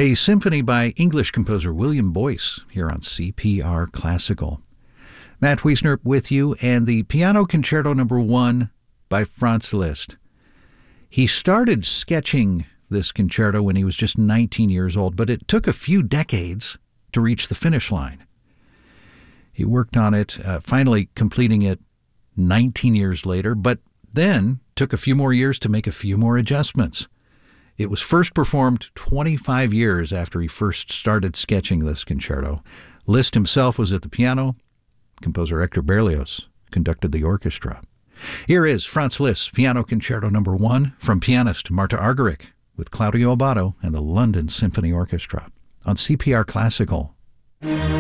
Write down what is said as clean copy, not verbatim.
A symphony by English composer William Boyce here on CPR Classical. Matt Wiesner with you, and the Piano Concerto No. 1 by Franz Liszt. He started sketching this concerto when he was just 19 years old, but it took a few decades to reach the finish line. He worked on it, finally completing it 19 years later, but then took a few more years to make a few more adjustments. It was first performed 25 years after he first started sketching this concerto. Liszt himself was at the piano. Composer Hector Berlioz conducted the orchestra. Here is Franz Liszt's Piano Concerto No. 1 from pianist Marta Argerich with Claudio Abbado and the London Symphony Orchestra on CPR Classical.